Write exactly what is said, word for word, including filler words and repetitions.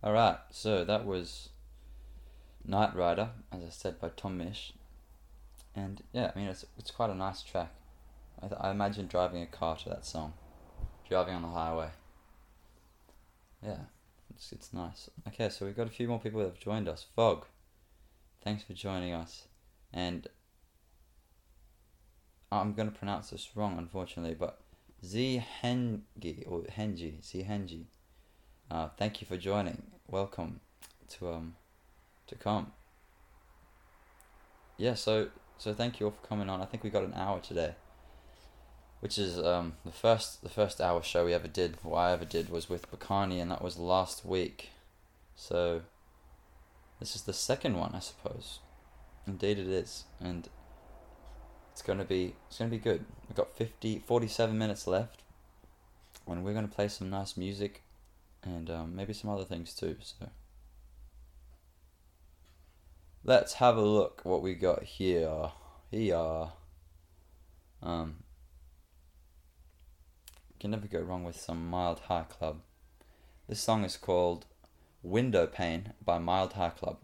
Alright, so that was Night Rider, as I said, by Tom Misch. And yeah, I mean, it's, it's quite a nice track. I, th- I imagine driving a car to that song. Driving on the highway. Yeah, it's, it's nice. Okay, so we've got a few more people that have joined us. Fog, thanks for joining us. And I'm going to pronounce this wrong, unfortunately, but Zihengi, or Henji, Zihengi. Uh, thank you for joining. Welcome to um to come. Yeah, so so thank you all for coming on. I think we got an hour today, which is um the first the first hour show we ever did. What I ever did was with Bakani, and that was last week. So this is the second one, I suppose. Indeed, it is, and it's gonna be it's gonna be good. We've got fifty, forty-seven minutes left, and we're gonna play some nice music, and um, maybe some other things too. So let's have a look what we got here. Here, um, can never go wrong with some Mild High Club. This song is called "Window Pane" by Mild High Club.